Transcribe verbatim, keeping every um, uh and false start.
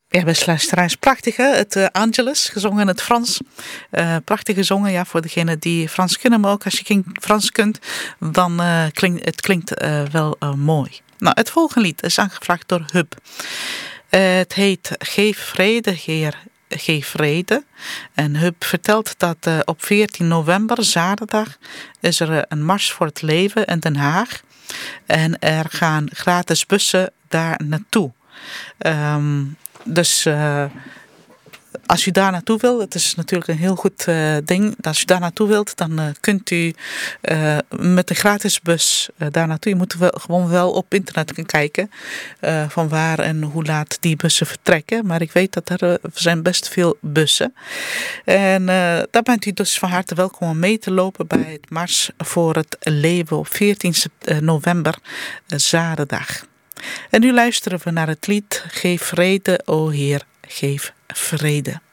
Ja, beste luisteraars, prachtig hè? Het uh, Angelus, gezongen in het Frans. Uh, prachtig gezongen, ja, voor degenen die Frans kunnen. Maar ook als je geen Frans kunt, dan uh, klinkt het klinkt, uh, wel uh, mooi. Nou, het volgende lied is aangevraagd door Hub. Uh, het heet Geef vrede, Heer, geef vrede. En Hub vertelt dat uh, op veertien november, zaterdag, is er uh, een mars voor het leven in Den Haag. En er gaan gratis bussen daar naartoe. Um, Dus uh, als u daar naartoe wilt, het is natuurlijk een heel goed uh, ding. Als u daar naartoe wilt, dan uh, kunt u uh, met de gratis bus uh, daar naartoe. Je moet wel, gewoon wel op internet gaan kijken uh, van waar en hoe laat die bussen vertrekken. Maar ik weet dat er, uh, er zijn best veel bussen. En uh, daar bent u dus van harte welkom om mee te lopen bij het Mars voor het Leven op veertien november, uh, zaterdag. En nu luisteren we naar het lied Geef vrede, o Heer, geef vrede.